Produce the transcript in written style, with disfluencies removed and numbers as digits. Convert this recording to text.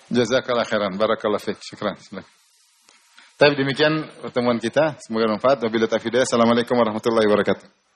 Jazakallah khairan. Barakallahu fiik. Syukran. Tapi demikian pertemuan kita. Semoga bermanfaat. Wabillahi taufiq. Assalamualaikum warahmatullahi wabarakatuh.